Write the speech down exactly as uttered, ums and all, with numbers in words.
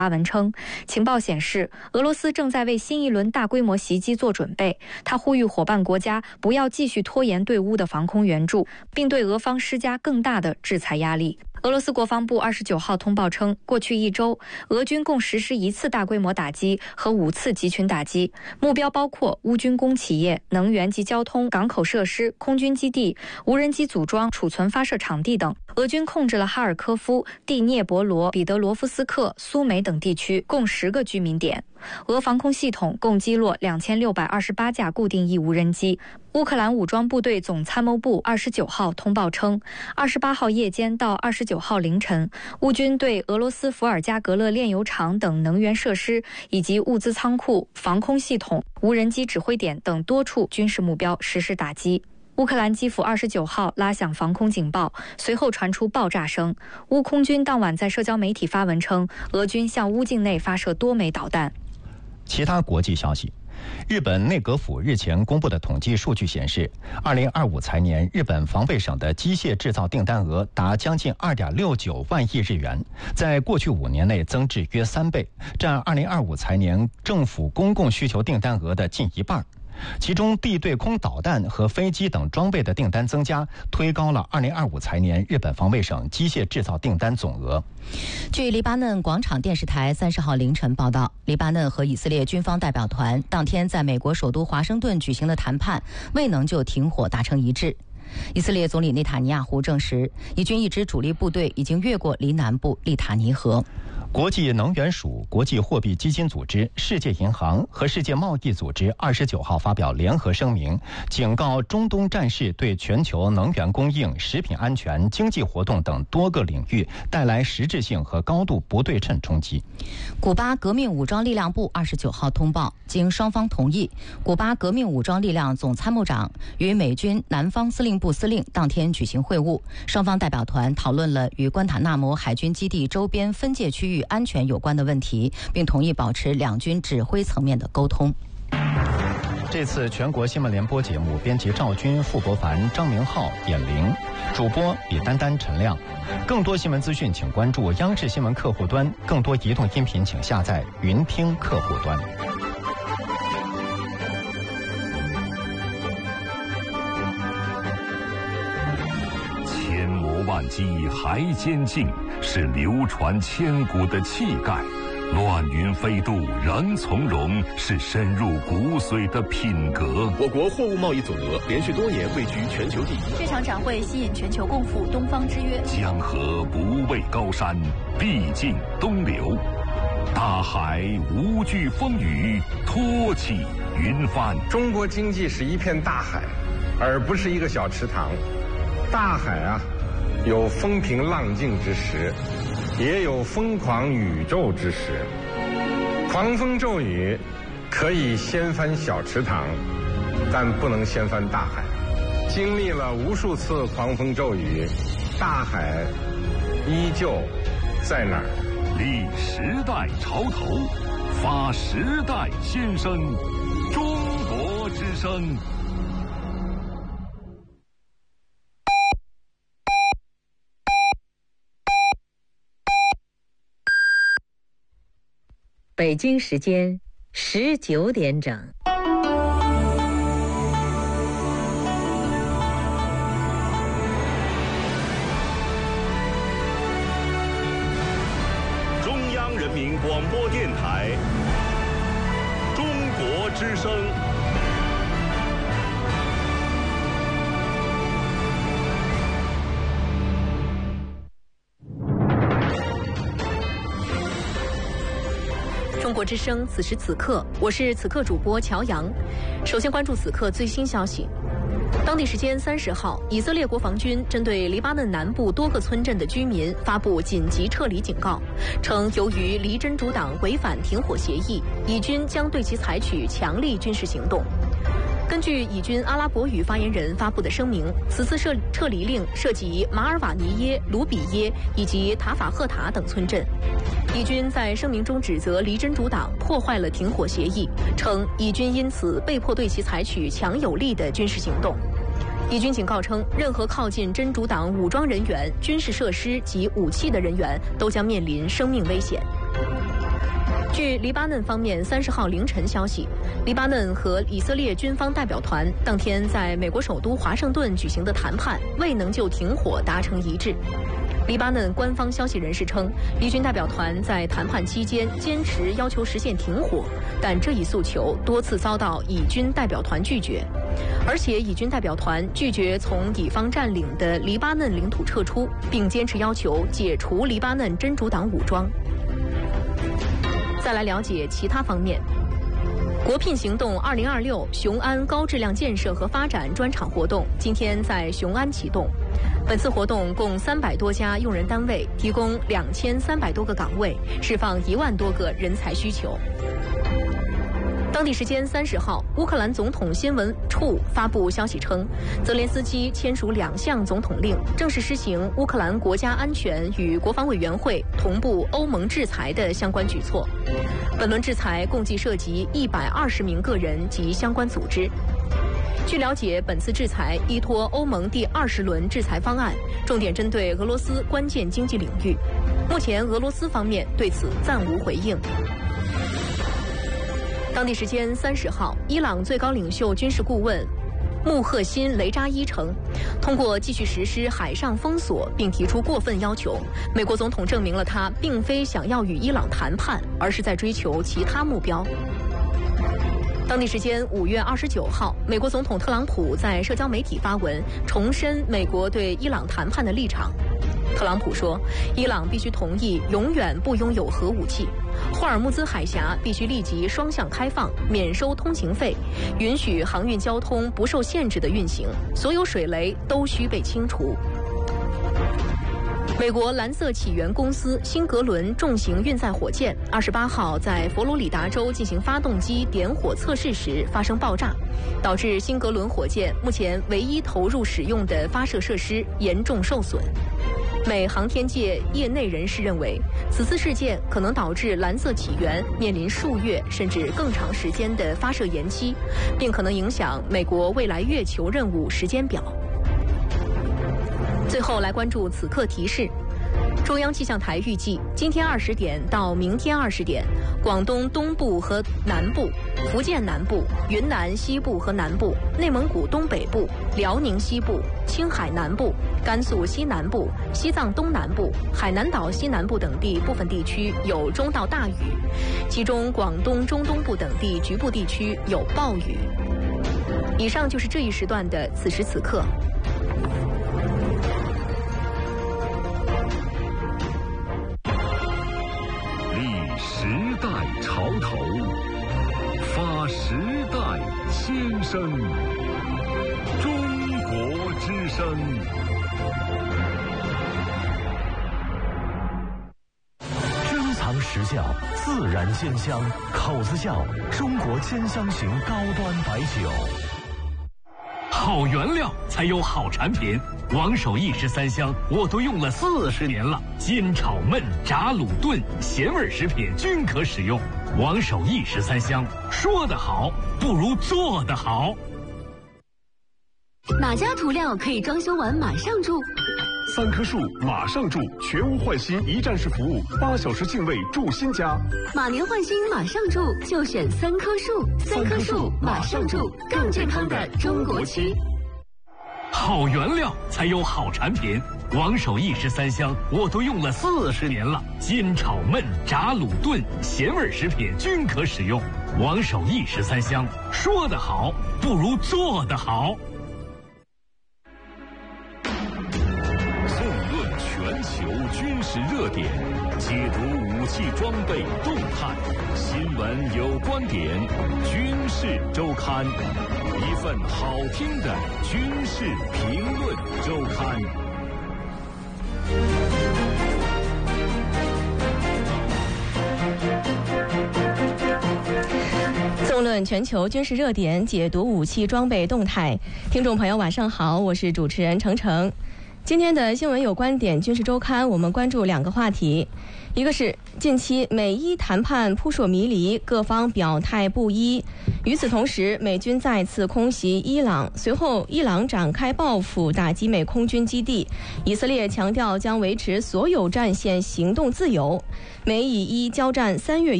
发文称，情报显示，俄罗斯正在为新一轮大规模袭击做准备。他呼吁伙伴国家不要继续拖延对乌的防空援助，并对俄方施加更大的制裁压力。俄罗斯国防部二十九号通报称，过去一周，俄军共实施一次大规模打击和五次集群打击，目标包括乌军工企业、能源及交通、港口设施、空军基地、无人机组装、储存发射场地等。俄军控制了哈尔科夫、第聂伯罗、彼得罗夫斯克、苏梅等地区共十个居民点。俄防空系统共击落两千六百二十八架固定翼无人机。乌克兰武装部队总参谋部二十九号通报称，二十八号夜间到二十九号凌晨，乌军对俄罗斯伏尔加格勒炼油厂等能源设施以及物资仓库、防空系统、无人机指挥点等多处军事目标实施打击。乌克兰基辅二十九号拉响防空警报，随后传出爆炸声。乌空军当晚在社交媒体发文称，俄军向乌境内发射多枚导弹。 其他国际消息，日本内阁府日前公布的统计数据显示，二零二五财年日本防卫省的机械制造订单额达将近二点六九万亿日元，在过去五年内增至约三倍，占二零二五财年政府公共需求订单额的近一半。其中地对空导弹和飞机等装备的订单增加，推高了二零二五财年日本防卫省机械制造订单总额。 据黎巴嫩广场电视台三十号凌晨报道，黎巴嫩和以色列军方代表团当天在美国首都华盛顿举行的谈判未能就停火达成一致。以色列总理内塔尼亚胡证实，以军一支主力部队已经越过黎南部利塔尼河。 国际能源署、国际货币基金组织、世界银行和世界贸易组织二十九号发表联合声明，警告中东战事对全球能源供应、食品安全、经济活动等多个领域带来实质性和高度不对称冲击。 古巴革命武装力量部二十九号通报，经双方同意，古巴革命武装力量总参谋长与美军南方司令部司令当天举行会晤，双方代表团讨论了与关塔纳摩海军基地周边分界区域安全有关的问题，并同意保持两军指挥层面的沟通。 这次全国新闻联播节目，编辑赵军、傅国凡、张明浩、演玲，主播李丹丹、陈亮。更多新闻资讯，请关注央视新闻客户端；更多移动音频，请下载云听客户端。 千磨万击还坚劲，是流传千古的气概；乱云飞渡仍从容，是深入骨髓的品格。 我国货物贸易总额连续多年位居全球第一。 这场展会吸引全球共赴东方之约。 江河不畏高山，必尽东流；大海无惧风雨，托起云帆。 中国经济是一片大海，而不是一个小池塘。大海啊，有风平浪静之时，也有疯狂宇宙之时。狂风骤雨可以掀翻小池塘，但不能掀翻大海。经历了无数次狂风骤雨，大海依旧在那儿。 立时代潮头，发时代先声，中国之声。 北京时间十九点整。 中央人民广播电台，中国之声。 中国之声，此时此刻，我是此刻主播乔阳。首先关注此刻最新消息。当地时间三十号，以色列国防军针对黎巴嫩南部多个村镇的居民发布紧急撤离警告，称由于黎真主党违反停火协议，以军将对其采取强力军事行动。根据以军阿拉伯语发言人发布的声明，此次撤撤离令涉及马尔瓦尼耶、卢比耶以及塔法赫塔等村镇。以军在声明中指责黎真主党破坏了停火协议，称以军因此被迫对其采取强有力的军事行动。以军警告称，任何靠近真主党武装人员、军事设施及武器的人员都将面临生命危险。 据黎巴嫩方面三十号凌晨消息，黎巴嫩和以色列军方代表团当天在美国首都华盛顿举行的谈判未能就停火达成一致。黎巴嫩官方消息人士称，黎军代表团在谈判期间坚持要求实现停火，但这一诉求多次遭到以军代表团拒绝，而且以军代表团拒绝从以方占领的黎巴嫩领土撤出，并坚持要求解除黎巴嫩真主党武装。再来了解其他方面。国聘行动二零二六雄安高质量建设和发展专场活动今天在雄安启动。本次活动共三百多家用人单位提供两千三百多个岗位，释放一万多个人才需求。当地时间三十号，乌克兰总统新闻处发布消息称，泽连斯基签署两项总统令，正式施行乌克兰国家安全与国防委员会同步欧盟制裁的相关举措。本轮制裁共计涉及一百二十名个人及相关组织。据了解，本次制裁依托欧盟第二十轮制裁方案，重点针对俄罗斯关键经济领域。目前，俄罗斯方面对此暂无回应。当地时间三十号，伊朗最高领袖军事顾问穆赫辛·雷扎伊称，通过继续实施海上封锁并提出过分要求，美国总统证明了他并非想要与伊朗谈判，而是在追求其他目标。当地时间五月二十九号，美国总统特朗普在社交媒体发文，重申美国对伊朗谈判的立场。特朗普说，伊朗必须同意永远不拥有核武器，霍尔木兹海峡必须立即双向开放，免收通行费，允许航运交通不受限制的运行，所有水雷都需被清除。美国蓝色起源公司新格伦重型运载火箭二十八号在佛罗里达州进行发动机点火测试时发生爆炸，导致新格伦火箭目前唯一投入使用的发射设施严重受损。美航天界业内人士认为，此次事件可能导致蓝色起源面临数月甚至更长时间的发射延期，并可能影响美国未来月球任务时间表。最后来关注此刻提示。中央气象台预计，今天二十点到明天二十点，广东东部和南部、福建南部、云南西部和南部、内蒙古东北部、辽宁西部、青海南部、甘肃西南部、西藏东南部、海南岛西南部等地部分地区有中到大雨，其中广东中东部等地局部地区有暴雨。以上就是这一时段的此时此刻。 时代潮头，发时代新声。中国之声。 珍藏实窖，自然鲜香，口子窖中国兼香型高端白酒。 好原料才有好产品。王守义十三香我都用了四十年了，煎炒焖炸卤炖咸味食品均可使用。王守义十三香，说得好不如做得好。 哪家涂料可以装修完马上住？ 三棵树马上住，全屋换新一站式服务，八小时净位住新家。 马年换新马上住，就选三棵树。三棵树马上住，更健康的中国区。 好原料才有好产品。王守义十三香我都用了四十年了，煎炒焖炸卤炖咸味食品均可使用。王守义十三香，说得好不如做得好。 纵论全球军事热点，解读武器装备动态，新闻有观点，军事周刊，一份好听的军事评论周刊。 纵论全球军事热点，解读武器装备动态。听众朋友晚上好，我是主持人程程。今天的新闻有观点军事周刊，我们关注两个话题，一个是近期美伊谈判扑朔迷离，各方表态不一。与此同时，美军再次空袭伊朗，随后伊朗展开报复，打击美空军基地。以色列强调将维持所有战线行动自由。美以伊交战三月